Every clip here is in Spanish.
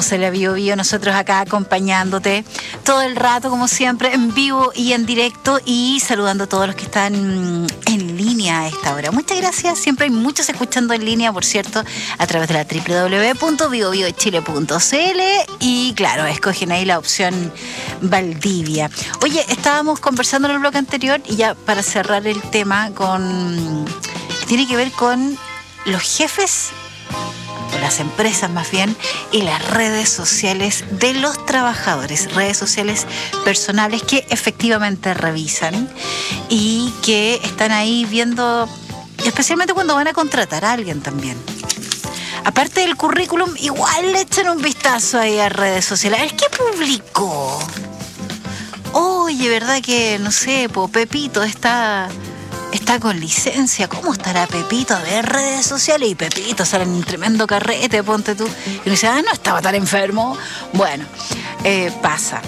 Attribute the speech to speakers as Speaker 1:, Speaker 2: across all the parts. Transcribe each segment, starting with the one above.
Speaker 1: estamos en la Bio Bio, nosotros acá acompañándote todo el rato, como siempre, en vivo y en directo, y saludando a todos los que están en línea a esta hora. Muchas gracias, siempre hay muchos escuchando en línea, por cierto, a través de la www.biobiochile.cl, y claro, escogen ahí la opción Valdivia. Oye, estábamos conversando en el bloque anterior, y ya para cerrar el tema, tiene que ver con los jefes, las empresas más bien, y las redes sociales de los trabajadores, redes sociales personales que efectivamente revisan y que están ahí viendo, especialmente cuando van a contratar a alguien también. Aparte del currículum, igual le echan un vistazo ahí a redes sociales. A ver, ¿qué publicó? Oye, ¿verdad que, no sé, Pepito está con licencia? ¿Cómo estará Pepito? A ver, redes sociales, y Pepito sale en un tremendo carrete, ponte tú. Y uno dice, no estaba tan enfermo. Bueno, pasa.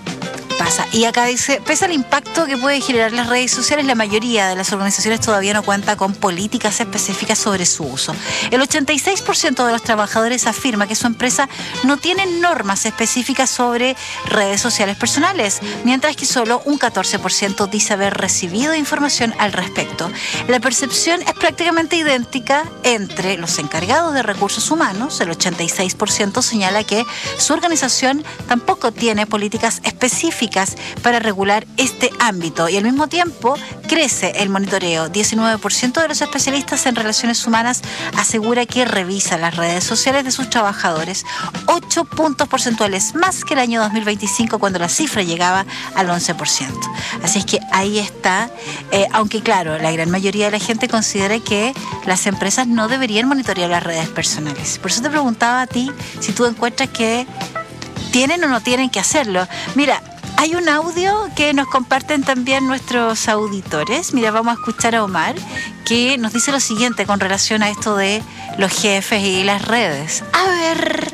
Speaker 1: Y acá dice, pese al impacto que puede generar las redes sociales, la mayoría de las organizaciones todavía no cuenta con políticas específicas sobre su uso. El 86% de los trabajadores afirma que su empresa no tiene normas específicas sobre redes sociales personales, mientras que solo un 14% dice haber recibido información al respecto. La percepción es prácticamente idéntica entre los encargados de recursos humanos. El 86% señala que su organización tampoco tiene políticas específicas para regular este ámbito, y al mismo tiempo crece el monitoreo. 19% de los especialistas en relaciones humanas asegura que revisa las redes sociales de sus trabajadores, 8 puntos porcentuales más que el año 2025, cuando la cifra llegaba al 11%. Así es que ahí está, aunque claro, la gran mayoría de la gente considera que las empresas no deberían monitorear las redes personales. Por eso te preguntaba a ti si tú encuentras que tienen o no tienen que hacerlo. Mira, hay un audio que nos comparten también nuestros auditores. Mira, vamos a escuchar a Omar, que nos dice lo siguiente con relación a esto de los jefes y las redes. A ver.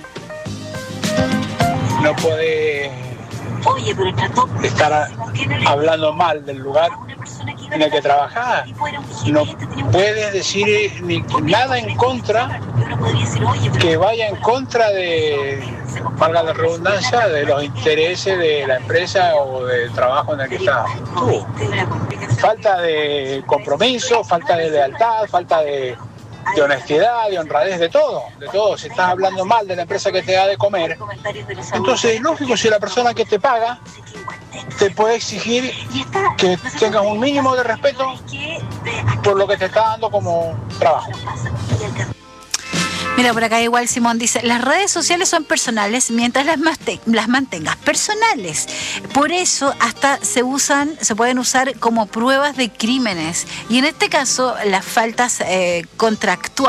Speaker 2: No puede estar hablando mal del lugar en el que trabajas. No puedes decir nada en contra, que vaya en contra de, valga la redundancia, de los intereses de la empresa o del trabajo en el que estás tú. Falta de compromiso, falta de lealtad, falta de honestidad, de honradez, de todo. Si estás hablando mal de la empresa que te da de comer, entonces es lógico, si la persona que te paga te puede exigir que tengas un mínimo de respeto por lo que te está dando como trabajo.
Speaker 1: Mira, por acá igual Simón dice, las redes sociales son personales mientras las mantengas personales. Por eso hasta se pueden usar como pruebas de crímenes. Y en este caso, las faltas contractuales